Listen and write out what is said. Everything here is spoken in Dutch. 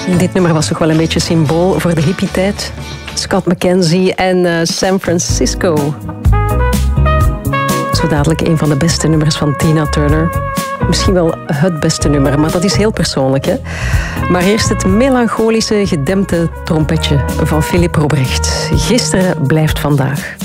Dit nummer was toch wel een beetje symbool voor de hippie-tijd. Scott McKenzie en San Francisco. Zo dadelijk een van de beste nummers van Tina Turner. Misschien wel het beste nummer, maar dat is heel persoonlijk, hè? Maar eerst het melancholische, gedempte trompetje van Philippe Robrecht. Gisteren blijft vandaag.